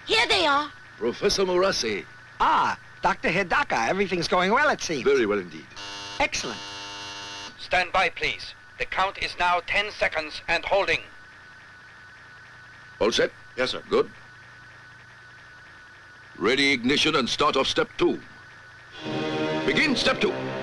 Here they are. Professor Morassi. Ah, Dr. Hidaka. Everything's going well, it seems. Very well indeed. Excellent. Stand by, please. The count is now 10 seconds and holding. All set? Yes, sir. Good. Ready ignition and start off step 2. Begin step 2.